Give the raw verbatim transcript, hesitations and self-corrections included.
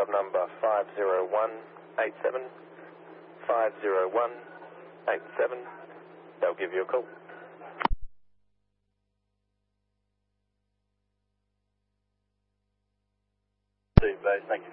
job number five zero one eight seven, five zero one eight seven. They'll give you a call. Steve Base, thank you.